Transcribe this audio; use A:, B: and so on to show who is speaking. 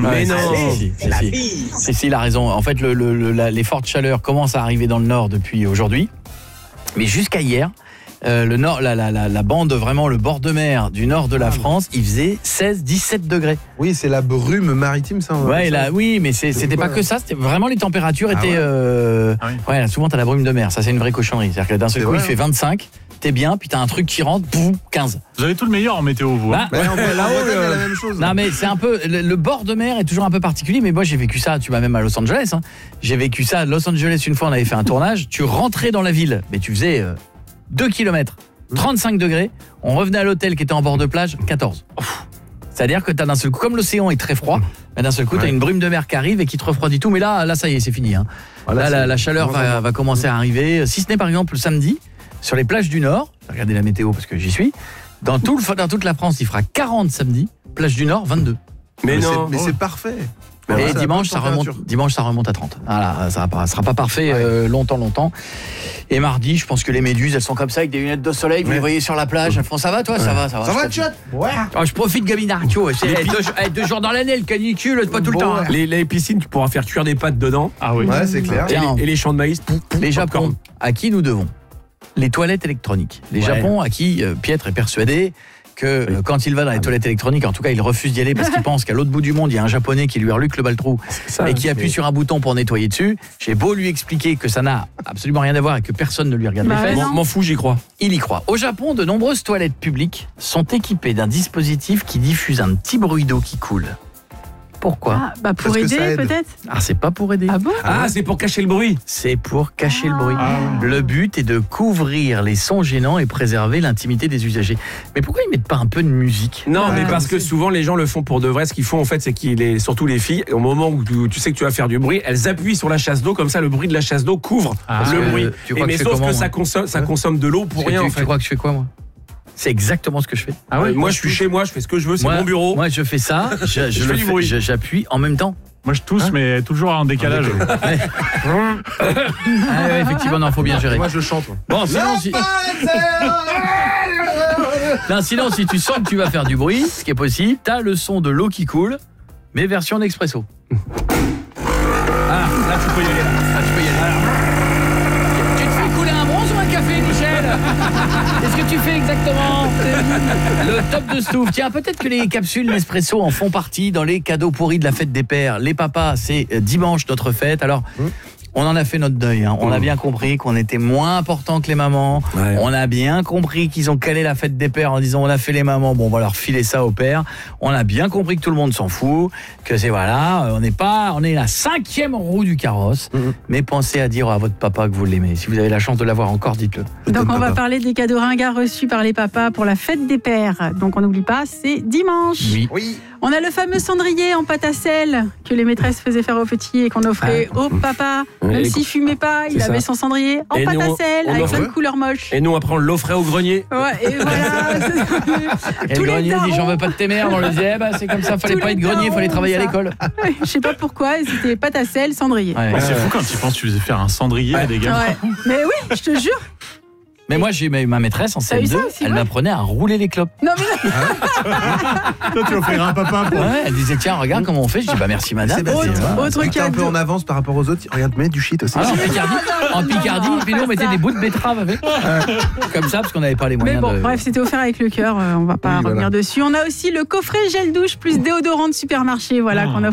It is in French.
A: Mais non,
B: Si, il a raison. En fait, les fortes chaleurs commencent à arriver dans le nord depuis aujourd'hui. Mais jusqu'à hier, le nord, la bande, vraiment le bord de mer du nord de la France, il faisait 16-17 degrés.
C: Oui, c'est la brume maritime, ça.
B: Ouais, oui, mais c'était pas que ça. C'était vraiment les températures étaient. Ouais, souvent t'as la brume de mer. Ça, c'est une vraie cochonnerie. C'est-à-dire que d'un seul coup, il fait 25. T'es bien, puis t'as un truc qui rentre, boum, 15.
D: Vous avez tout le meilleur en météo, vous.
C: Là-haut, la même chose.
B: Non, mais c'est un peu le bord de mer est toujours un peu particulier. Mais moi, j'ai vécu ça. Tu vas même à Los Angeles. Hein. J'ai vécu ça à Los Angeles une fois. On avait fait un tournage. Tu rentrais dans la ville, mais tu faisais 2 km, 35 degrés. On revenait à l'hôtel qui était en bord de plage, 14. C'est-à-dire que t'as d'un seul coup, comme l'océan est très froid, d'un seul coup, t'as une brume de mer qui arrive et qui te refroidit tout. Mais là, ça y est, c'est fini. Hein. Là, la chaleur va commencer à arriver. Si ce n'est par exemple le samedi. Sur les plages du Nord, regardez la météo parce que j'y suis, dans toute la France, il fera 40 samedi, plage du Nord, 22.
C: Mais c'est parfait.
B: Et dimanche, ça remonte à 30. Voilà, ça sera pas parfait longtemps. Et mardi, je pense que les méduses, elles sont comme ça avec des lunettes de soleil, vous les voyez sur la plage, elles font ça va toi, ça va.
C: Ça va, Tchot? Ouais.
B: Je profite, Gaminarcho, c'est 2 jours dans l'année, le canicule, c'est pas tout le temps. Hein.
A: Les piscines, tu pourras faire cuire des pâtes dedans.
D: Ah oui.
C: Ouais, c'est clair.
A: Et les champs de maïs.
B: Les Japon, à qui nous devons les toilettes électroniques. Les Japon, à qui Pietre est persuadé que quand il va dans les toilettes électroniques, en tout cas, il refuse d'y aller parce qu'il pense qu'à l'autre bout du monde, il y a un Japonais qui lui reluque le baltrou et qui appuie sur un bouton pour nettoyer dessus. J'ai beau lui expliquer que ça n'a absolument rien à voir et que personne ne lui regarde les fesses.
A: M'en fous, j'y crois.
B: Il y croit. Au Japon, de nombreuses toilettes publiques sont équipées d'un dispositif qui diffuse un petit bruit d'eau qui coule. Pourquoi ?
E: Pour aider peut-être.
B: C'est pas pour aider.
E: Ah bon ?
A: C'est pour cacher le bruit.
B: C'est pour cacher le bruit. Le but est de couvrir les sons gênants et préserver l'intimité des usagers. Mais pourquoi ils mettent pas un peu de musique ?
A: Non, mais parce que souvent les gens le font pour de vrai. Ce qu'ils font en fait, c'est surtout les filles, au moment où tu sais que tu vas faire du bruit, elles appuient sur la chasse d'eau, comme ça le bruit de la chasse d'eau couvre le bruit. Mais sauf que ça consomme de l'eau pour rien.
B: Tu crois que je fais quoi moi ? C'est exactement ce que je fais.
A: Moi je suis chez moi, je fais ce que je veux, c'est mon bureau.
B: Moi je fais ça, j'appuie en même temps.
D: Moi je tousse mais toujours en décalage.
B: Effectivement, il faut bien gérer.
C: Moi je chante.
B: Bon, sinon si tu sens que tu vas faire du bruit, ce qui est possible, t'as le son de l'eau qui coule, mais version d'expresso.
A: Là tu peux y aller.
B: Tu te fais couler un bronze ou un café, Michel ? Qu'est-ce que tu fais exactement ? Le top de Stouff. Tiens, peut-être que les capsules Nespresso en font partie dans les cadeaux pourris de la fête des pères. Les papas, c'est dimanche notre fête. Alors, on en a fait notre deuil. Hein. On a bien compris qu'on était moins important que les mamans. Ouais. On a bien compris qu'ils ont calé la fête des pères en disant on a fait les mamans, bon on va leur filer ça aux pères. On a bien compris que tout le monde s'en fout, que c'est on est la 5e roue du carrosse. Mais pensez à dire à votre papa que vous l'aimez. Si vous avez la chance de l'avoir encore, dites-le.
E: Donc on va parler des cadeaux ringards reçus par les papas pour la fête des pères. Donc on n'oublie pas, c'est dimanche.
C: Oui.
E: On a le fameux cendrier en pâte à sel que les maîtresses faisaient faire aux petits et qu'on offrait au papa. Même s'il fumait pas, il avait son cendrier en pâte à sel avec plein de couleurs moches.
A: Et nous après on l'offrait au grenier.
E: Ouais, et voilà.
B: Et le grenier dit j'en veux pas de tes mères, on le disait c'est comme ça, fallait pas être grenier, fallait travailler à l'école.
E: Je sais pas pourquoi, c'était pâte à sel, cendrier.
D: C'est fou quand tu penses que tu faisais faire un cendrier à des gamins.
E: Mais oui, je te jure.
B: Mais moi, j'ai ma maîtresse en CM2, elle m'apprenait à rouler les clopes.
E: Non, mais
D: toi, tu offriras un papa pour...
B: Elle disait, tiens, regarde comment on fait. Je dis, merci madame.
C: Autre qui est un peu en avance par rapport aux autres. Regarde, mets du shit aussi.
B: En Picardie, puis nous, on mettait des bouts de betterave avec. Comme ça, parce qu'on n'avait pas les moyens.
E: Mais bon, bref, c'était offert avec le cœur. On va pas revenir dessus. On a aussi le coffret gel douche plus déodorant de supermarché, qu'on offre